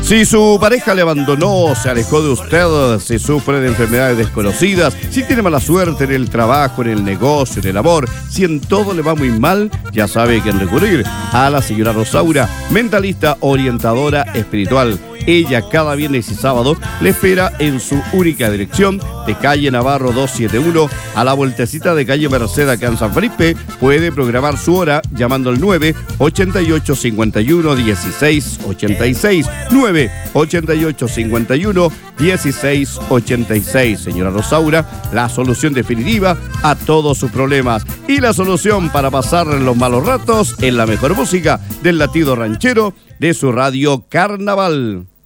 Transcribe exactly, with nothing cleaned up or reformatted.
Si su pareja le abandonó, se alejó de usted, si sufre de enfermedades desconocidas, si tiene mala suerte en el trabajo, en el negocio, en el amor, si en todo le va muy mal, ya sabe a quién recurrir. A la señora Rosaura, mentalista orientadora espiritual. Ella cada viernes y sábado le espera en su única dirección de calle Navarro doscientos setenta y uno a la vueltecita de calle Merced acá en San Felipe. Puede programar su hora llamando al nueve ochenta y ocho cincuenta y uno dieciséis ochenta y seis. nueve ochenta y ocho cincuenta y uno dieciséis ochenta y seis. Señora Rosaura, la solución definitiva a todos sus problemas y la solución para pasar los malos ratos en la mejor música del latido ranchero de su radio Carnaval.